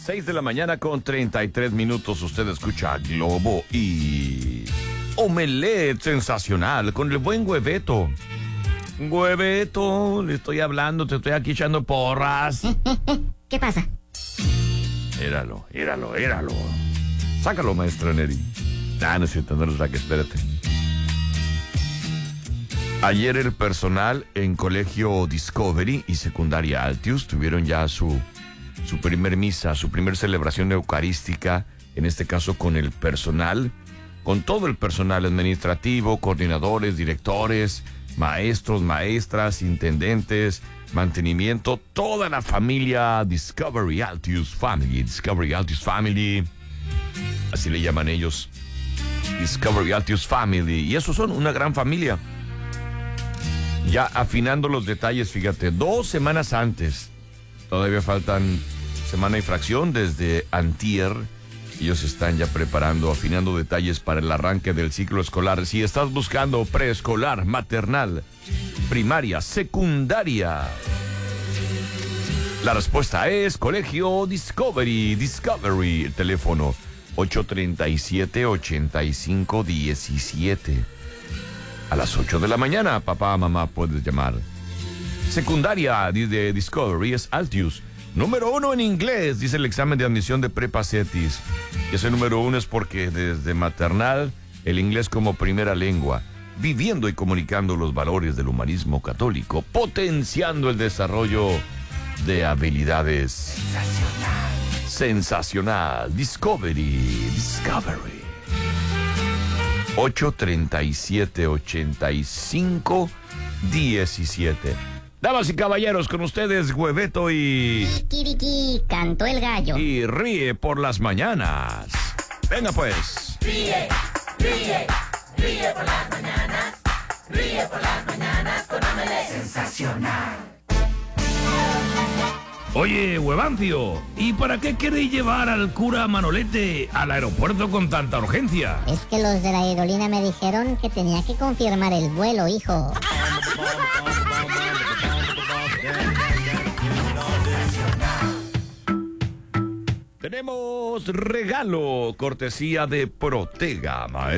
6 de la mañana con 33 minutos. Usted escucha Globo y Omelette sensacional con el buen Hueveto. Hueveto, le estoy hablando, te estoy aquí echando porras. ¿Qué pasa? Éralo. Sácalo, maestra Neri. No es cierto, no lo saques, espérate. Ayer el personal en Colegio Discovery y Secundaria Altius tuvieron ya su primer misa, su primer celebración eucarística, en este caso con el personal, con todo el personal administrativo, coordinadores, directores, maestros, maestras, intendentes, mantenimiento, toda la familia Discovery Altius Family, así le llaman ellos, Discovery Altius Family, y esos son una gran familia. Ya afinando los detalles, fíjate, 2 semanas antes, todavía faltan semana y fracción desde antier. Ellos están ya preparando, afinando detalles para el arranque del ciclo escolar. Si estás buscando preescolar, maternal, primaria, secundaria, la respuesta es Colegio Discovery. El teléfono 837-8517. A las 8 de la mañana, papá, mamá, puedes llamar. Secundaria de Discovery es Altius. Número 1 en inglés, dice el examen de admisión de Prepa Cetis. Y ese número 1 es porque desde maternal, el inglés como primera lengua, viviendo y comunicando los valores del humanismo católico, potenciando el desarrollo de habilidades. Sensacional. Discovery. 837-8517. Damas y caballeros, con ustedes, Hueveto y... Kikiriki, cantó el gallo. Y ríe por las mañanas. Venga pues. Ríe por las mañanas. Ríe por las mañanas con Omelette sensacional. Oye, Huevancio, ¿y para qué queréis llevar al cura Manolete al aeropuerto con tanta urgencia? Es que los de la aerolínea me dijeron que tenía que confirmar el vuelo, hijo. Tenemos regalo, cortesía de Protega, maestro.